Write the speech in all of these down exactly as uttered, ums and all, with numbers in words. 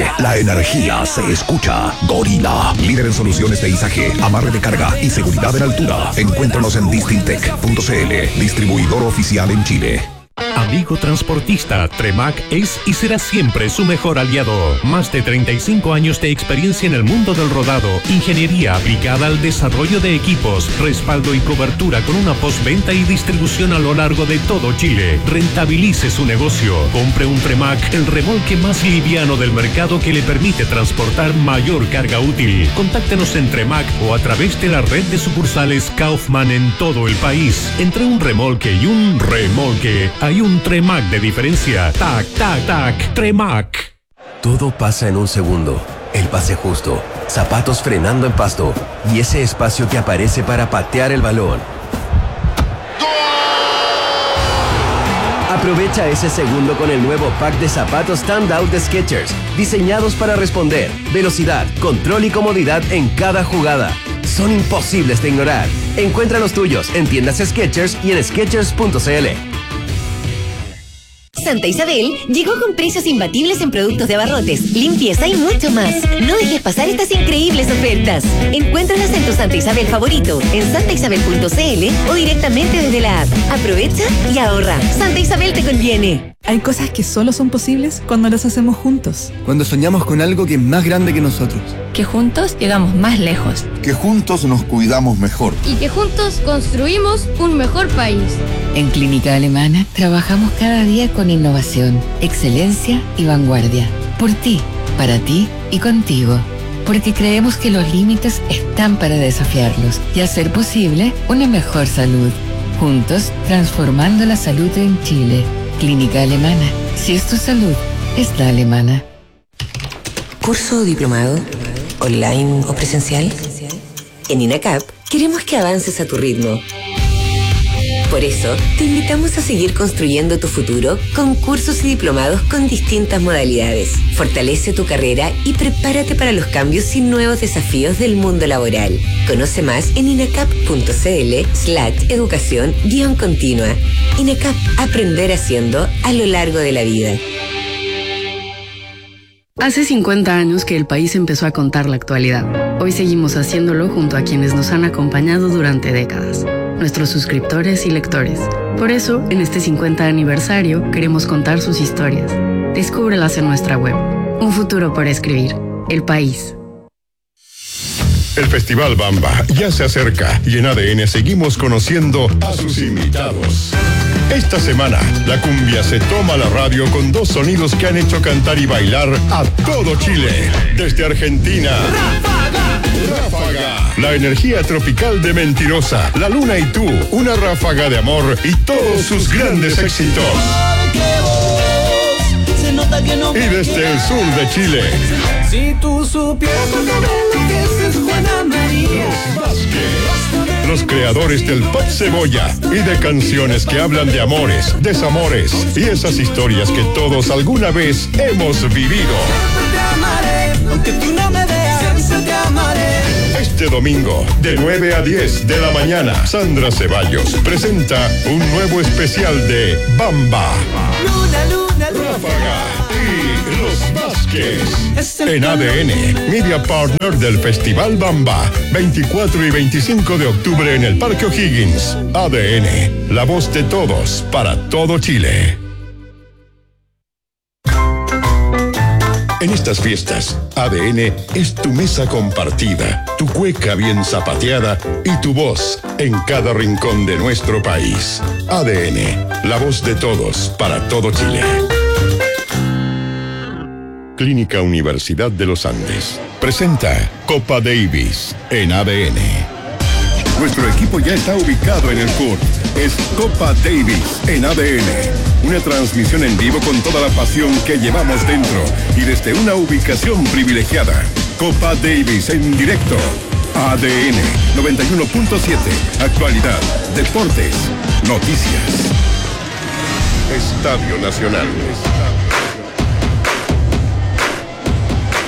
la energía se escucha. Gorila, líder en soluciones de izaje, amarre de carga y seguridad en altura. Encuéntranos en distintec punto c l, distribuidor oficial en Chile. Amigo transportista, Tremac es y será siempre su mejor aliado. Más de treinta y cinco años de experiencia en el mundo del rodado, ingeniería aplicada al desarrollo de equipos, respaldo y cobertura con una postventa y distribución a lo largo de todo Chile. Rentabilice su negocio. Compre un Tremac, el remolque más liviano del mercado que le permite transportar mayor carga útil. Contáctenos en Tremac o a través de la red de sucursales Kaufman en todo el país. Entre un remolque y un remolque, hay un Tremac de diferencia. Tac, tac, tac. Tremac. Todo pasa en un segundo. El pase justo, zapatos frenando en pasto y ese espacio que aparece para patear el balón. Aprovecha ese segundo con el nuevo pack de zapatos Standout de Skechers, diseñados para responder, velocidad, control y comodidad en cada jugada. Son imposibles de ignorar. Encuentra los tuyos en tiendas Skechers y en skechers punto c l. Santa Isabel llegó con precios imbatibles en productos de abarrotes, limpieza y mucho más. No dejes pasar estas increíbles ofertas. Encuéntralas en tu Santa Isabel favorito, en santa isabel punto c l o directamente desde la app. Aprovecha y ahorra. Santa Isabel te conviene. Hay cosas que solo son posibles cuando las hacemos juntos. Cuando soñamos con algo que es más grande que nosotros. Que juntos llegamos más lejos. Que juntos nos cuidamos mejor. Y que juntos construimos un mejor país. En Clínica Alemana trabajamos cada día con innovación, excelencia y vanguardia. Por ti, para ti y contigo. Porque creemos que los límites están para desafiarlos y hacer posible una mejor salud. Juntos, transformando la salud en Chile. Clínica Alemana. Si es tu salud, es la alemana. ¿Curso o diplomado? ¿Online o presencial? En INACAP queremos que avances a tu ritmo. Por eso, te invitamos a seguir construyendo tu futuro con cursos y diplomados con distintas modalidades. Fortalece tu carrera y prepárate para los cambios y nuevos desafíos del mundo laboral. Conoce más en inacap punto c l slash educación guión continua. INACAP, aprender haciendo a lo largo de la vida. Hace cincuenta años que el país empezó a contar la actualidad. Hoy seguimos haciéndolo junto a quienes nos han acompañado durante décadas, nuestros suscriptores y lectores. Por eso, en este cincuenta aniversario, queremos contar sus historias. Descúbrelas en nuestra web. Un futuro por escribir. El país. El Festival Bamba ya se acerca y en A D N seguimos conociendo a sus invitados. Esta semana, la cumbia se toma la radio con dos sonidos que han hecho cantar y bailar a todo Chile. Desde Argentina, ¡Ráfaga! ¡Ráfaga! La energía tropical de Mentirosa, La Luna y Tú, una ráfaga de amor y todos sus grandes éxitos. Y desde el sur de Chile, si tú supieras lo que es Juana María. Los Vázquez, los creadores del pop cebolla y de canciones que hablan de amores, desamores y esas historias que todos alguna vez hemos vivido. Siempre te amaré, aunque tú no me veas, siempre te amaré. Este domingo, de nueve a diez de la mañana, Sandra Ceballos presenta un nuevo especial de Bamba. Luna, luna, luna. Ráfaga y Los Vázquez. En A D N, media partner del Festival Bamba. veinticuatro y veinticinco de octubre en el Parque O'Higgins. A D N, la voz de todos para todo Chile. En estas fiestas, A D N es tu mesa compartida, tu cueca bien zapateada y tu voz en cada rincón de nuestro país. A D N, la voz de todos para todo Chile. Clínica Universidad de los Andes presenta Copa Davis en A D N. Nuestro equipo ya está ubicado en el court. Es Copa Davis en A D N. Una transmisión en vivo con toda la pasión que llevamos dentro y desde una ubicación privilegiada. Copa Davis en directo. A D N noventa y uno punto siete. Actualidad, deportes, noticias. Estadio Nacional.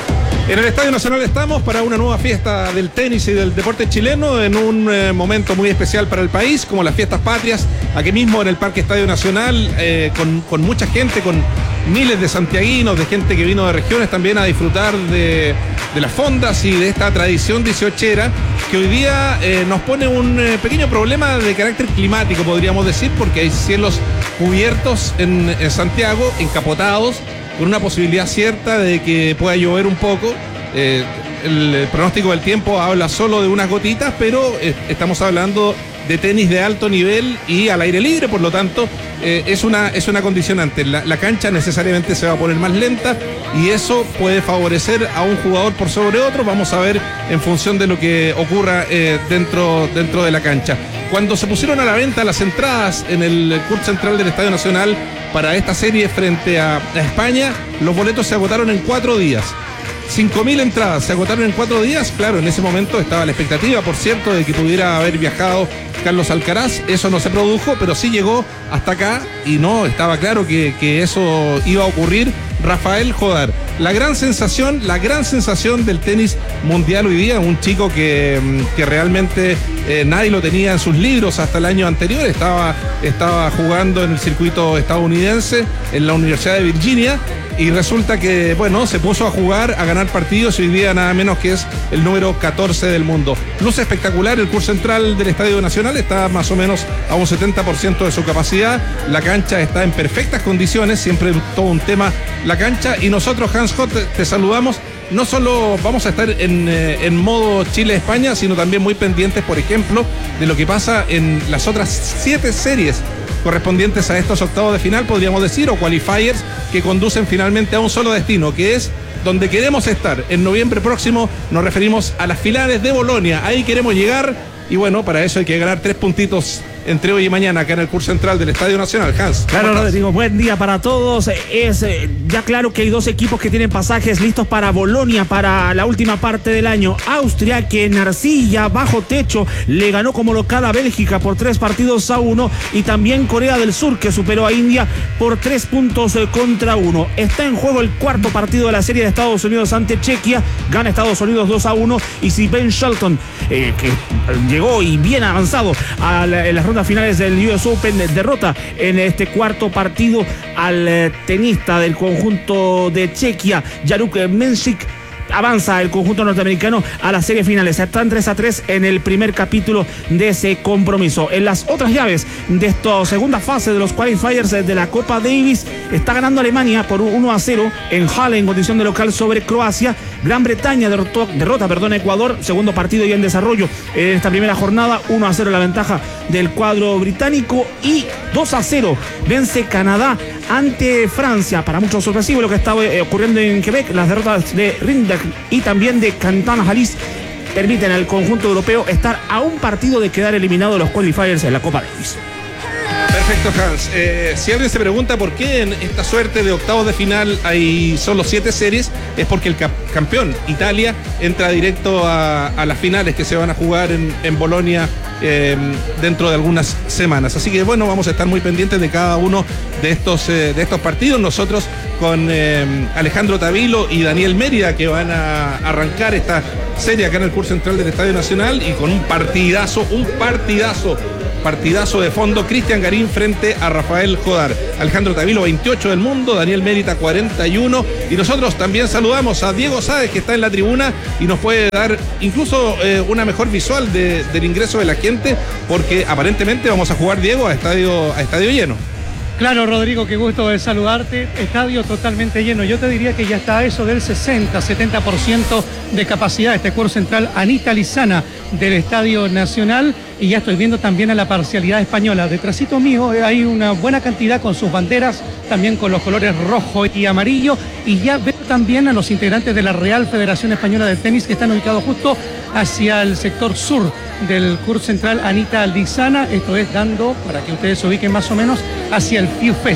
En el Estadio Nacional estamos para una nueva fiesta del tenis y del deporte chileno en un eh, momento muy especial para el país, como las fiestas patrias, aquí mismo en el Parque Estadio Nacional, eh, con, con mucha gente, con miles de santiaguinos, de gente que vino de regiones también a disfrutar de, de las fondas y de esta tradición dieciochera, que hoy día eh, nos pone un eh, pequeño problema de carácter climático, podríamos decir, porque hay cielos cubiertos en, en Santiago, encapotados, con una posibilidad cierta de que pueda llover un poco. Eh, el, el pronóstico del tiempo habla solo de unas gotitas, pero eh, estamos hablando de tenis de alto nivel y al aire libre, por lo tanto eh, es, una, es una condicionante. La, la cancha necesariamente se va a poner más lenta y eso puede favorecer a un jugador por sobre otro. Vamos a ver en función de lo que ocurra eh, dentro, dentro de la cancha. Cuando se pusieron a la venta las entradas en el Court Central del Estadio Nacional para esta serie frente a, a España, los boletos se agotaron en cuatro días. cinco mil entradas se agotaron en cuatro días. Claro, en ese momento estaba la expectativa, por cierto, de que pudiera haber viajado Carlos Alcaraz. Eso no se produjo, pero sí llegó hasta acá y no estaba claro que, que eso iba a ocurrir. Rafael Jodar, la gran sensación, la gran sensación del tenis mundial hoy día, un chico que, que realmente eh, nadie lo tenía en sus libros hasta el año anterior, estaba, estaba jugando en el circuito estadounidense, en la Universidad de Virginia, y resulta que, bueno, se puso a jugar, a ganar partidos y hoy día nada menos que es el número catorce del mundo. Luce espectacular el Court Central del Estadio Nacional, está más o menos a un setenta por ciento de su capacidad, la cancha está en perfectas condiciones, siempre todo un tema la cancha, y nosotros, Hans Hott, te, te saludamos. No solo vamos a estar en, eh, en modo Chile-España, sino también muy pendientes, por ejemplo, de lo que pasa en las otras siete series correspondientes a estos octavos de final, podríamos decir, o qualifiers, que conducen finalmente a un solo destino, que es donde queremos estar. En noviembre próximo nos referimos a las finales de Bolonia, ahí queremos llegar, y bueno, para eso hay que ganar tres puntitos entre hoy y mañana acá en el Court Central del Estadio Nacional. Hans, claro, Rodrigo, buen día para todos. Es eh, ya claro que hay dos equipos que tienen pasajes listos para Bolonia para la última parte del año. Austria, que en arcilla, bajo techo, le ganó como local a Bélgica por tres partidos a uno, y también Corea del Sur, que superó a India por tres puntos eh, contra uno. Está en juego el cuarto partido de la serie de Estados Unidos ante Chequia, gana Estados Unidos dos a uno, y si Ben Shelton, eh, que llegó y bien avanzado a la, en las rondas finales del U S Open, derrota en este cuarto partido al eh, tenista del conjunto de Chequia, Jaruk Mensik. Avanza el conjunto norteamericano a las series finales. Están tres a tres en el primer capítulo de ese compromiso. En las otras llaves de esta segunda fase de los qualifiers de la Copa Davis, está ganando Alemania por uno a cero en Halle en condición de local sobre Croacia. Gran Bretaña derrotó, derrota perdón, a Ecuador, segundo partido ya en desarrollo en esta primera jornada. uno a cero la ventaja del cuadro británico, y dos a cero vence Canadá ante Francia. Para muchos sorpresivo lo que está eh, ocurriendo en Quebec. Las derrotas de Rinderknech y también de Quentin Halys permiten al conjunto europeo estar a un partido de quedar eliminado de los qualifiers en la Copa Davis. Perfecto, Hans. Eh, si alguien se pregunta por qué en esta suerte de octavos de final hay solo siete series, es porque el cap- campeón, Italia, entra directo a, a las finales que se van a jugar en, en Bolonia eh, dentro de algunas semanas. Así que bueno, vamos a estar muy pendientes de cada uno de estos, eh, de estos partidos. Nosotros con eh, Alejandro Tavilo y Daniel Mérida, que van a arrancar esta serie acá en el Court Central del Estadio Nacional, y con un partidazo, un partidazo Partidazo de fondo, Cristian Garín frente a Rafael Jodar. Alejandro Tavilo, veintiocho del mundo, Daniel Mérida, cuarenta y uno. Y nosotros también saludamos a Diego Sáez, que está en la tribuna y nos puede dar incluso eh, una mejor visual de, del ingreso de la gente, porque aparentemente vamos a jugar, Diego, a estadio, a estadio lleno. Claro, Rodrigo, qué gusto de saludarte. Estadio totalmente lleno. Yo te diría que ya está a eso del sesenta, setenta por ciento de capacidad este Court Central Anita Lizana del Estadio Nacional, y ya estoy viendo también a la parcialidad española. Detrásito mío hay una buena cantidad con sus banderas, también con los colores rojo y amarillo, y ya veo también a los integrantes de la Real Federación Española de Tenis, que están ubicados justo hacia el sector sur del Court Central Anita Lizana. Esto es dando, para que ustedes se ubiquen más o menos, hacia el Fiu Fest.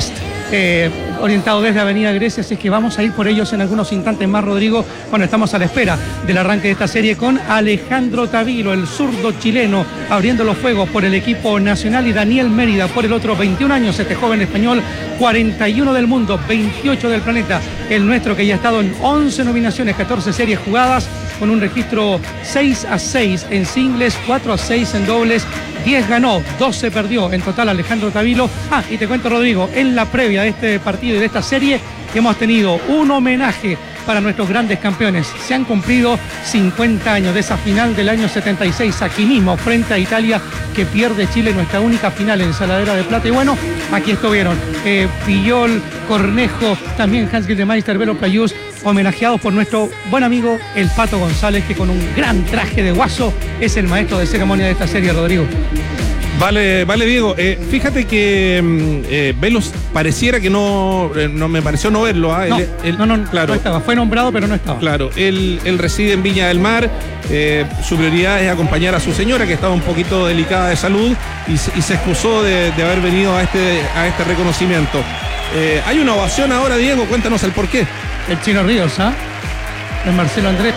eh, orientado desde Avenida Grecia, así que vamos a ir por ellos en algunos instantes más, Rodrigo. Bueno, estamos a la espera del arranque de esta serie con Alejandro Tavilo, el zurdo chileno, abriendo los fuegos por el equipo nacional, y Daniel Mérida por el otro. veintiún años este joven español, cuarenta y uno del mundo, veintiocho del planeta, el nuestro, que ya ha estado en once nominaciones, catorce series jugadas, con un registro seis a seis en singles, cuatro a seis en dobles, diez ganó, doce perdió en total Alejandro Tavilo. Ah, y te cuento, Rodrigo, en la previa de este partido y de esta serie hemos tenido un homenaje para nuestros grandes campeones. Se han cumplido cincuenta años de esa final del año setenta y seis, aquí mismo, frente a Italia, que pierde Chile, nuestra única final en Saladera de Plata. Y bueno, aquí estuvieron eh, Pillol, Cornejo, también Hans Gildemeister, Velo Playús, homenajeados por nuestro buen amigo el Pato González, que con un gran traje de guaso es el maestro de ceremonia de esta serie, Rodrigo. Vale, vale, Diego. Eh, fíjate que eh, Velos pareciera que no, eh, no me pareció no verlo. ¿eh? No, él, él, no, no, claro, no estaba. Fue nombrado, pero no estaba. Claro, él, él reside en Viña del Mar. Eh, su prioridad es acompañar a su señora, que estaba un poquito delicada de salud, y, y se excusó de, de haber venido a este, a este reconocimiento. Eh, hay una ovación ahora, Diego. Cuéntanos el porqué. El Chino Ríos, ¿ah? ¿eh? El Marcelo Andrés.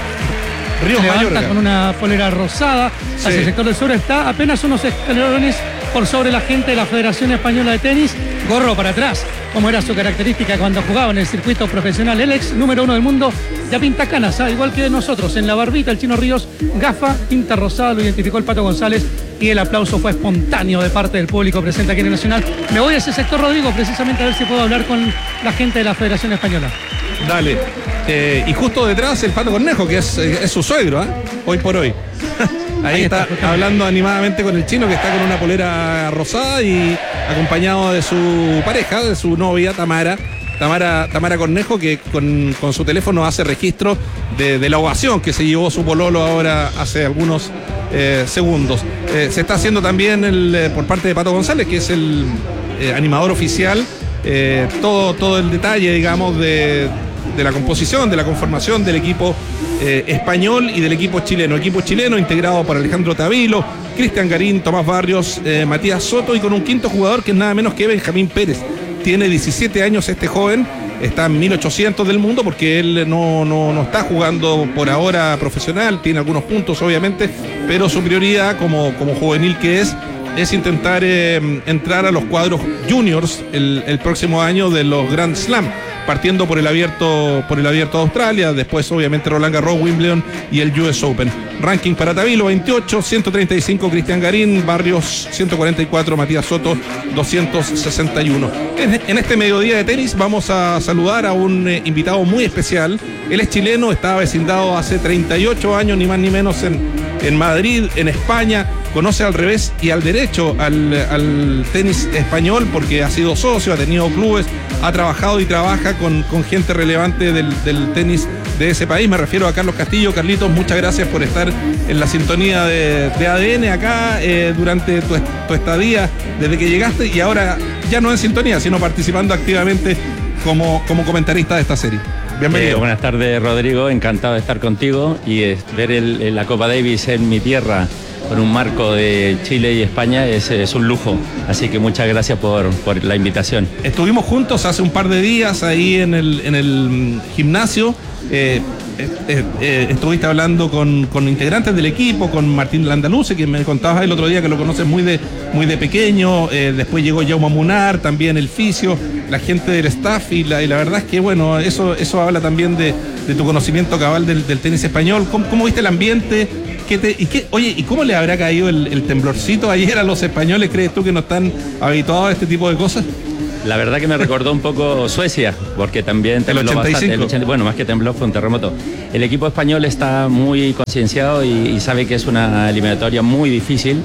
Ríos levanta Mayorga, con una polera rosada, sí. Hacia el sector del sur, está apenas unos escalones por sobre la gente de la Federación Española de Tenis, gorro para atrás, como era su característica cuando jugaba en el circuito profesional. El ex número uno del mundo ya pinta canas, ¿eh? Igual que nosotros, en la barbita el Chino Ríos, gafa, tinta rosada, lo identificó el Pato González, y el aplauso fue espontáneo de parte del público presente aquí en el Nacional. Me voy a ese sector, Rodrigo, precisamente a ver si puedo hablar con la gente de la Federación Española. Dale. Eh, y justo detrás el Pato Cornejo, que es, es su suegro, ¿eh? Hoy por hoy. Ahí, Ahí está, está hablando animadamente con el Chino, que está con una polera rosada y acompañado de su pareja, de su novia, Tamara. Tamara, Tamara Cornejo, que con, con su teléfono hace registro de, de la ovación que se llevó su pololo ahora hace algunos eh, segundos. Eh, se está haciendo también el, eh, por parte de Pato González, que es el eh, animador oficial, eh, todo, todo el detalle, digamos, de, de la composición, de la conformación del equipo eh, español y del equipo chileno. Equipo chileno integrado por Alejandro Tavilo, Cristian Garín, Tomás Barrios, eh, Matías Soto, y con un quinto jugador que es nada menos que Benjamín Pérez. Tiene diecisiete años este joven, está en mil ochocientos del mundo, porque él no, no, no está jugando por ahora profesional, tiene algunos puntos obviamente, pero su prioridad como, como juvenil que es, es intentar eh, entrar a los cuadros juniors el, el próximo año de los Grand Slam, partiendo por el abierto por el abierto de Australia, después obviamente Roland Garros, Wimbledon y el U S Open. Ranking para Tavilo, veintiocho, ciento treinta y cinco Cristian Garín, Barrios ciento cuarenta y cuatro, Matías Soto doscientos sesenta y uno. En, en este mediodía de tenis vamos a saludar a un eh, invitado muy especial. Él es chileno, está vecindado hace treinta y ocho años, ni más ni menos, en, en Madrid, en España. Conoce al revés y al derecho al, al tenis español, porque ha sido socio, ha tenido clubes, ha trabajado y trabaja con, con gente relevante del, del tenis de ese país. Me refiero a Carlos Castillo. Carlitos, muchas gracias por estar en la sintonía de, de A D N acá eh, durante tu, tu estadía desde que llegaste, y ahora ya no en sintonía, sino participando activamente como, como comentarista de esta serie. Bienvenido. Eh, buenas tardes, Rodrigo, encantado de estar contigo y eh, ver el, el, la Copa Davis en mi tierra con un marco de Chile y España es, es un lujo, así que muchas gracias por, por la invitación. Estuvimos juntos hace un par de días ahí en el, en el gimnasio. Eh, eh, eh, estuviste hablando con, con integrantes del equipo, con Martín Landaluce, que me contabas el otro día que lo conoces muy de, muy de pequeño. Eh, después llegó Jaume Munar, también el fisio, la gente del staff, y la, y la verdad es que bueno, eso, eso habla también de, de tu conocimiento cabal del, del tenis español. ¿Cómo, cómo viste el ambiente? ¿Qué te, y qué, oye, ¿y cómo le habrá caído el, el temblorcito ayer a los españoles? ¿Crees tú que no están habituados a este tipo de cosas? La verdad que me recordó un poco Suecia, porque también tembló el ochenta y cinco. bastante. El ochenta, bueno, más que tembló, fue un terremoto. El equipo español está muy concienciado y, y sabe que es una eliminatoria muy difícil.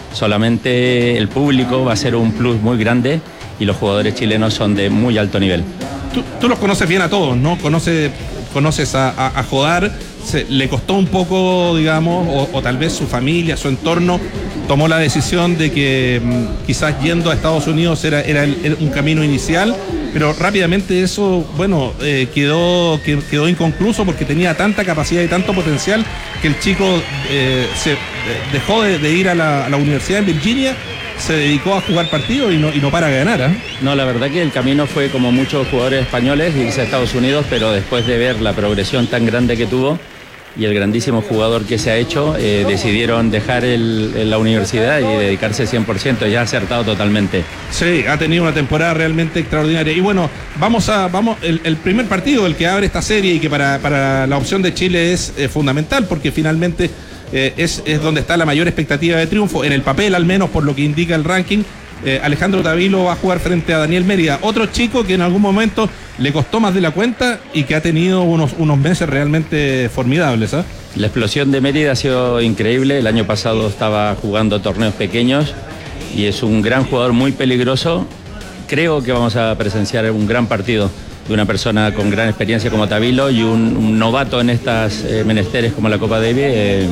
Solamente el público va a ser un plus muy grande y los jugadores chilenos son de muy alto nivel. Tú, tú los conoces bien a todos, ¿no? Conoce, conoces a, a, a Jodar. Se, le costó un poco, digamos, o, o tal vez su familia, su entorno, tomó la decisión de que mmm, quizás yendo a Estados Unidos era, era, el, era un camino inicial, pero rápidamente eso, bueno, eh, quedó, quedó inconcluso, porque tenía tanta capacidad y tanto potencial que el chico eh, se eh, dejó de, de ir a la, a la universidad en Virginia se dedicó a jugar partidos y no, y no para ganar, ¿eh? No, la verdad que el camino fue como muchos jugadores españoles, irse a Estados Unidos, pero después de ver la progresión tan grande que tuvo y el grandísimo jugador que se ha hecho, eh, decidieron dejar el, el, la universidad y dedicarse cien por ciento, ya ha acertado totalmente. Sí, ha tenido una temporada realmente extraordinaria. Y bueno, vamos a, vamos, el, el primer partido, el que abre esta serie y que para, para la opción de Chile es eh, fundamental, porque finalmente eh, es, es donde está la mayor expectativa de triunfo, en el papel al menos por lo que indica el ranking. Eh, Alejandro Tavilo va a jugar frente a Daniel Mérida, otro chico que en algún momento le costó más de la cuenta y que ha tenido unos, unos meses realmente formidables, ¿eh? La explosión de Mérida ha sido increíble. El año pasado estaba jugando torneos pequeños y es un gran jugador, muy peligroso. Creo que vamos a presenciar un gran partido de una persona con gran experiencia como Tavilo y un, un novato en estas eh, menesteres como la Copa Davis, eh,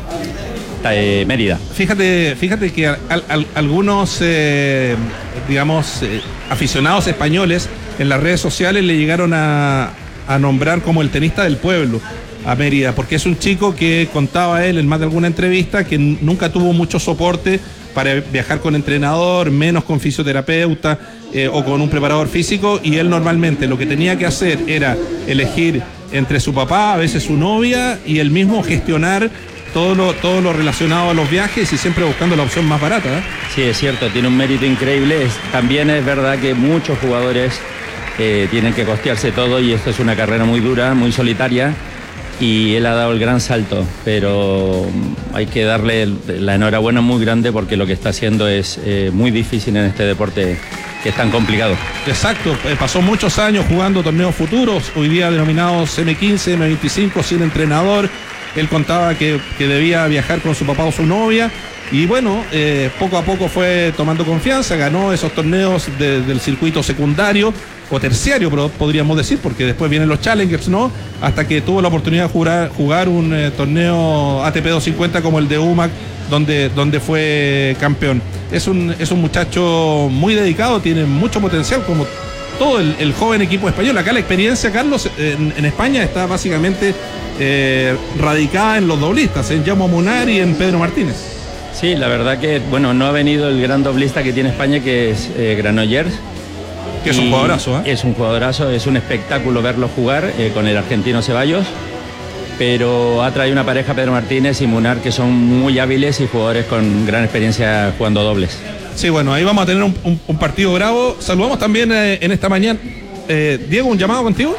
Eh, Mérida. Fíjate, fíjate que al, al, algunos, eh, digamos, eh, aficionados españoles en las redes sociales le llegaron a, a nombrar como el tenista del pueblo a Mérida, porque es un chico que contaba él en más de alguna entrevista que nunca tuvo mucho soporte para viajar con entrenador, menos con fisioterapeuta eh, o con un preparador físico, y él normalmente lo que tenía que hacer era elegir entre su papá, a veces su novia, y él mismo gestionar todo lo, todo lo relacionado a los viajes y siempre buscando la opción más barata, ¿eh? Sí, es cierto, tiene un mérito increíble. Es, también es verdad que muchos jugadores eh, tienen que costearse todo y esto es una carrera muy dura, muy solitaria, y él ha dado el gran salto, pero hay que darle la enhorabuena muy grande porque lo que está haciendo es eh, muy difícil en este deporte que es tan complicado. Exacto, eh, pasó muchos años jugando torneos futuros, hoy día denominados eme quince, eme veinticinco, sin entrenador. Él contaba que, que debía viajar con su papá o su novia y bueno, eh, poco a poco fue tomando confianza, ganó esos torneos de, del circuito secundario o terciario, podríamos decir, porque después vienen los Challengers, ¿no? Hasta que tuvo la oportunidad de jugar, jugar un eh, torneo A T P doscientos cincuenta como el de U M A C, donde, donde fue campeón. Es un, es un muchacho muy dedicado, tiene mucho potencial, como todo el, el joven equipo español. Acá la experiencia, Carlos, en, en España está básicamente eh, radicada en los doblistas, en Jaume Munar y en Pedro Martínez. Sí, la verdad que, bueno, no ha venido el gran doblista que tiene España, que es eh, Granollers. Que es un jugadorazo, ¿eh? Es un jugadorazo, es un espectáculo verlo jugar eh, con el argentino Ceballos. Pero ha traído una pareja, Pedro Martínez y Munar, que son muy hábiles y jugadores con gran experiencia jugando dobles. Sí, bueno, ahí vamos a tener un, un, un partido bravo. Saludamos también eh, en esta mañana. Eh, Diego, ¿un llamado contigo?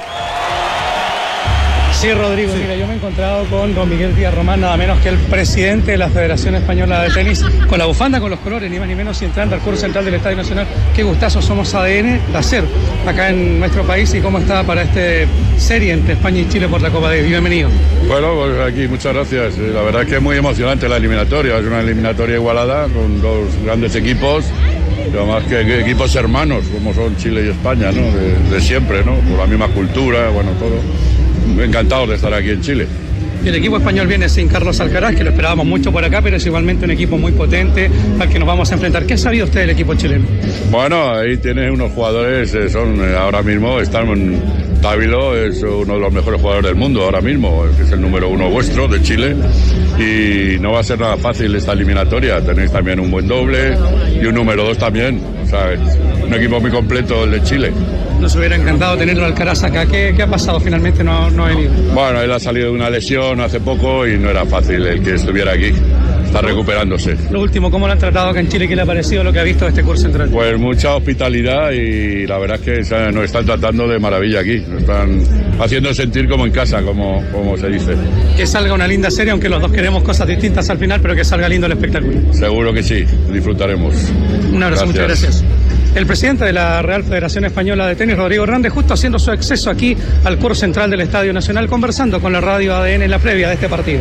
Sí, Rodrigo, sí. Mira, yo me he encontrado con don Miguel Díaz Román, nada menos que el presidente de la Federación Española de Tenis, con la bufanda, con los colores, ni más ni menos, y entrando al curso central del Estadio Nacional. Qué gustazo, somos A D N, de hacer acá en nuestro país. ¿Y cómo está para esta serie entre España y Chile por la Copa Davis? Bienvenido. Bueno, pues aquí muchas gracias. La verdad es que es muy emocionante la eliminatoria, es una eliminatoria igualada con dos grandes equipos. Y además que, que equipos hermanos, como son Chile y España, ¿no? De, de siempre, ¿no? Por la misma cultura, bueno, todo. Encantados de estar aquí en Chile. El equipo español viene sin Carlos Alcaraz, que lo esperábamos mucho por acá, pero es igualmente un equipo muy potente al que nos vamos a enfrentar. ¿Qué ha sabido usted del equipo chileno? Bueno, ahí tiene unos jugadores, eh, son eh, ahora mismo, están, Tavilo es uno de los mejores jugadores del mundo ahora mismo, que es el número uno vuestro de Chile, y no va a ser nada fácil esta eliminatoria. Tenéis también un buen doble y un número dos también, o sea, es un equipo muy completo el de Chile. Nos hubiera encantado tenerlo Alcaraz acá. ¿Qué, qué ha pasado? Finalmente no, no ha venido. Bueno, él ha salido de una lesión hace poco y no era fácil el que estuviera aquí. Está recuperándose. Lo último, ¿cómo lo han tratado acá en Chile? ¿Qué le ha parecido lo que ha visto de este curso central? Pues mucha hospitalidad y la verdad es que nos están tratando de maravilla aquí. Nos están haciendo sentir como en casa, como, como se dice. Que salga una linda serie, aunque los dos queremos cosas distintas al final, pero que salga lindo el espectáculo. Seguro que sí, disfrutaremos. Un abrazo, gracias. Muchas gracias. El presidente de la Real Federación Española de Tenis, Rodrigo Hernández, justo haciendo su acceso aquí al curso central del Estadio Nacional, conversando con la radio A D N en la previa de este partido.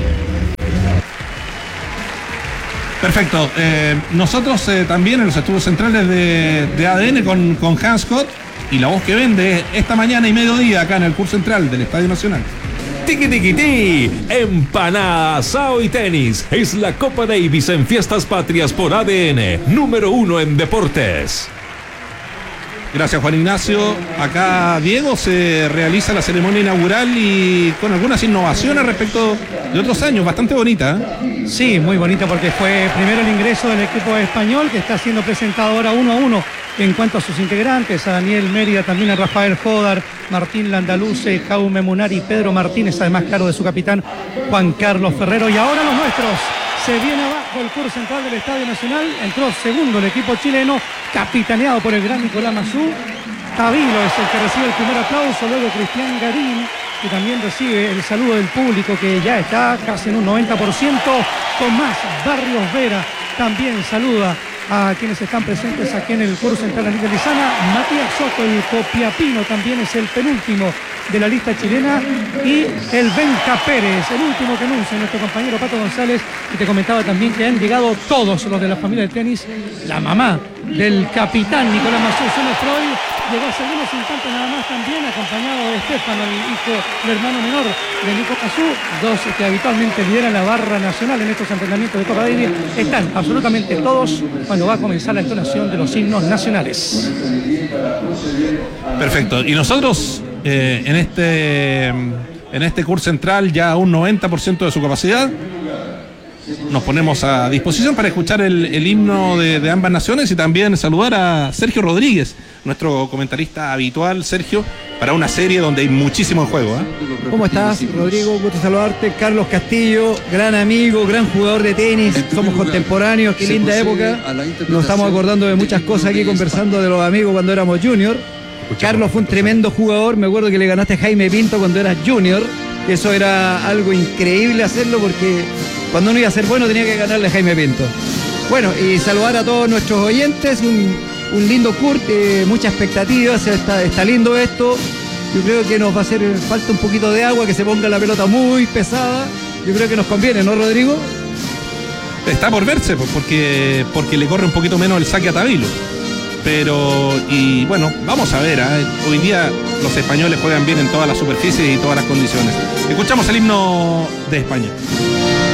Perfecto. Eh, nosotros eh, también en los estudios centrales de, de A D N con, con Hans Scott y la voz que vende esta mañana y mediodía acá en el curso central del Estadio Nacional. Tiki tiki ti, empanada, asado y tenis. Es la Copa Davis en Fiestas Patrias por A D N, número uno en deportes. Gracias, Juan Ignacio. Acá, Diego, se realiza la ceremonia inaugural y con algunas innovaciones respecto de otros años, bastante bonita, ¿eh? Sí, muy bonita porque fue primero el ingreso del equipo español que está siendo presentado ahora uno a uno en cuanto a sus integrantes, a Daniel Mérida, también a Rafael Jodar, Martín Landaluce, Jaume Munari, Pedro Martínez, además claro de su capitán Juan Carlos Ferrero. Y ahora los nuestros. Se viene abajo el curso central del Estadio Nacional. Entró segundo el equipo chileno, capitaneado por el gran Nicolás Mazú. Tavilo es el que recibe el primer aplauso, luego Cristian Garín, que también recibe el saludo del público, que ya está casi en un noventa por ciento. Tomás Barrios Vera también saluda a quienes están presentes aquí en el curso central Anita Lizana. Matías Soto, el copiapino, también es el penúltimo de la lista chilena, y el Benja Pérez, el último que anuncia nuestro compañero Pato González, y te comentaba también que han llegado todos los de la familia del tenis. La mamá del capitán Nicolás Mazú, Sonia Freud, llegó hace algunos instantes nada más también, acompañado de Estefano, el hijo, el hermano menor de Nico Mazú, dos que habitualmente lideran la barra nacional en estos entrenamientos de Copa Davis. Están absolutamente todos cuando va a comenzar la entonación de los himnos nacionales. Perfecto. Y nosotros eh, en este en este curso central, ya a un noventa por ciento de su capacidad, nos ponemos a disposición para escuchar el, el himno de, de ambas naciones y también saludar a Sergio Rodríguez, nuestro comentarista habitual. Sergio, para una serie donde hay muchísimo en juego, ¿eh? ¿Cómo estás, Rodrigo? Gusto saludarte. Carlos Castillo, gran amigo, gran jugador de tenis, somos contemporáneos, qué linda época. Nos estamos acordando de muchas cosas aquí, conversando de los amigos cuando éramos junior. Carlos fue un tremendo jugador, me acuerdo que le ganaste a Jaime Pinto cuando eras junior. Eso era algo increíble hacerlo, porque cuando uno iba a ser bueno tenía que ganarle a Jaime Pinto. Bueno, y saludar a todos nuestros oyentes, un, un lindo Kurt, eh, muchas expectativas, está, está lindo esto. Yo creo que nos va a hacer falta un poquito de agua, que se ponga la pelota muy pesada. Yo creo que nos conviene, ¿no, Rodrigo? Está por verse, pues, porque, porque le corre un poquito menos el saque a Tavilo. Pero, y bueno, vamos a ver, ¿eh? Hoy día los españoles juegan bien en todas las superficies y todas las condiciones. Escuchamos el himno de España.